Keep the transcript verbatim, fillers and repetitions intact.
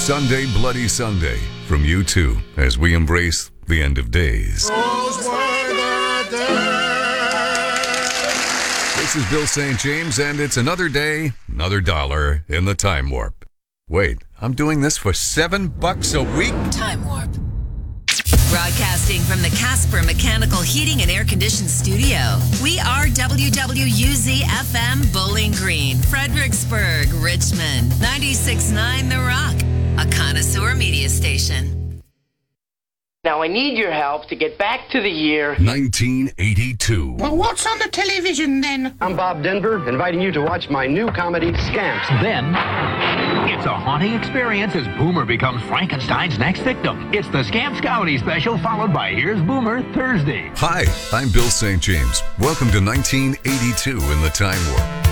Sunday Bloody Sunday from U two as we embrace the end of days. Those were the days. This is Bill Saint James, and it's another day, another dollar in the Time Warp. Wait, I'm doing this for seven bucks a week? Time Warp. Broadcasting from the Casper Mechanical Heating and Air Conditioned Studio, we are W W U Z F M Bowling Green, Fredericksburg, Richmond, ninety-six point nine The Rock, a connoisseur media station. Now I need your help to get back to the year nineteen eighty-two. Well, what's on the television then? I'm Bob Denver, inviting you to watch my new comedy, Scamps. Then, it's a haunting experience as Boomer becomes Frankenstein's next victim. It's the Scamps Comedy Special, followed by Here's Boomer Thursday. Hi, I'm Bill Saint James. Welcome to nineteen eighty-two in the Time Warp.